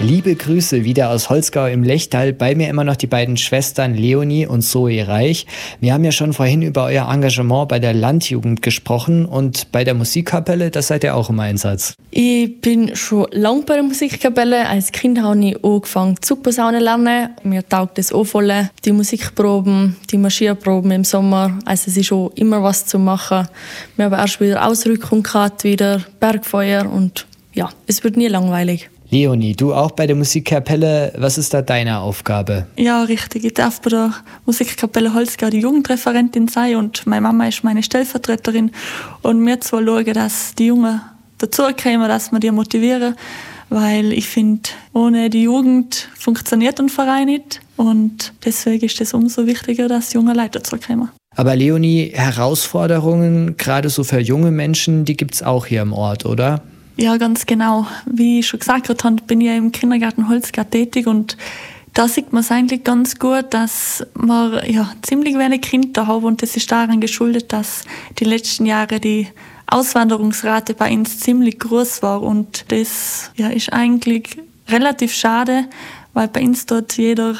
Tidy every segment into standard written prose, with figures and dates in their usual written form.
Liebe Grüße wieder aus Holzgau im Lechtal. Bei mir immer noch die beiden Schwestern Leonie und Zoe Reich. Wir haben ja schon vorhin über euer Engagement bei der Landjugend gesprochen und bei der Musikkapelle, das seid ihr auch im Einsatz. Ich bin schon lange bei der Musikkapelle. Als Kind habe ich angefangen Zugposaune lernen. Mir taugt das auch voll. Die Musikproben, die Marschierproben im Sommer. Also es ist schon immer was zu machen. Wir haben erst wieder Ausrückung gehabt, wieder Bergfeuer und ja, es wird nie langweilig. Leonie, du auch bei der Musikkapelle. Was ist da deine Aufgabe? Ja, richtig. Ich darf bei der Musikkapelle Holzgau die Jugendreferentin sein und meine Mama ist meine Stellvertreterin. Und wir zwar schauen, dass die Jungen dazukommen, dass wir die motivieren, weil ich finde, ohne die Jugend funktioniert ein Verein nicht. Und deswegen ist es umso wichtiger, dass junge Leute dazukommen. Aber Leonie, Herausforderungen, gerade so für junge Menschen, die gibt es auch hier im Ort, oder? Ja, ganz genau. Wie ich schon gesagt habe, bin ich im Kindergarten Holzgau tätig und da sieht man es eigentlich ganz gut, dass wir ziemlich wenig Kinder haben und das ist daran geschuldet, dass die letzten Jahre die Auswanderungsrate bei uns ziemlich groß war und das ist eigentlich relativ schade, weil bei uns dort jede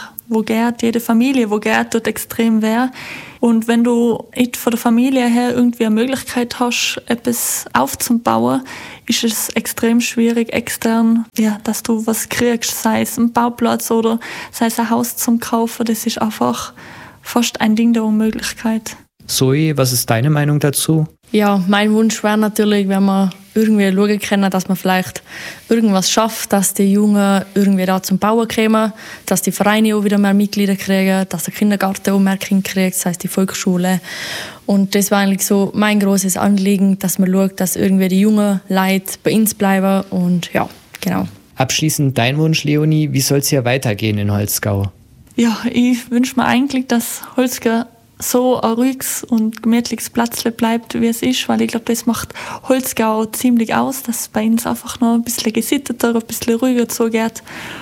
Familie, wo geht, dort extrem wäre. Und wenn du von der Familie her irgendwie eine Möglichkeit hast, etwas aufzubauen, ist es extrem schwierig, extern, dass du was kriegst, sei es ein Bauplatz oder sei es ein Haus zum Kaufen. Das ist einfach fast ein Ding der Unmöglichkeit. Zoe, was ist deine Meinung dazu? Ja, mein Wunsch wäre natürlich, wenn wir irgendwie schauen können, dass man vielleicht irgendwas schafft, dass die Jungen irgendwie da zum Bauen kommen, dass die Vereine auch wieder mehr Mitglieder kriegen, dass der Kindergarten auch mehr Kinder kriegt, das heisst die Volksschule. Und das war eigentlich so mein grosses Anliegen, dass man schaut, dass irgendwie die jungen Leute bei uns bleiben und ja, genau. Abschließend dein Wunsch, Leonie, wie soll es hier weitergehen in Holzgau? Ja, ich wünsche mir eigentlich, dass Holzgau so ein ruhiges und gemütliches Platzle bleibt, wie es ist, weil ich glaube, das macht Holzgau ziemlich aus, dass es bei uns einfach noch ein bisschen gesitteter, ein bisschen ruhiger zugeht.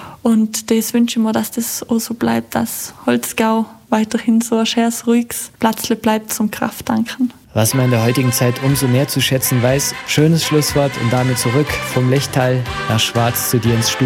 Und das wünsche ich mir, dass das auch so bleibt, dass Holzgau weiterhin so ein schönes, ruhiges Platzle bleibt zum Krafttanken. Was man in der heutigen Zeit umso mehr zu schätzen weiß. Schönes Schlusswort und damit zurück vom Lechtal nach Schwarz zu dir ins Studio.